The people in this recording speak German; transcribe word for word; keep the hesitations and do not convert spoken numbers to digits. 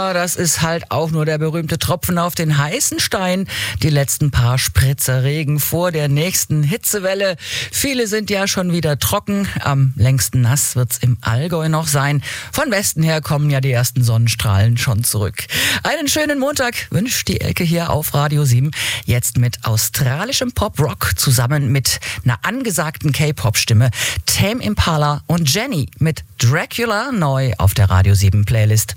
Aber das ist halt auch nur der berühmte Tropfen auf den heißen Stein. Die letzten paar Spritzer Regen vor der nächsten Hitzewelle. Viele sind ja schon wieder trocken. Am längsten nass wird's im Allgäu noch sein. Von Westen her kommen ja die ersten Sonnenstrahlen schon zurück. Einen schönen Montag wünscht die Elke hier auf Radio sieben. Jetzt mit australischem Pop-Rock zusammen mit einer angesagten K-Pop-Stimme. Tame Impala und Jenny mit Dracula neu auf der Radio sieben Playlist.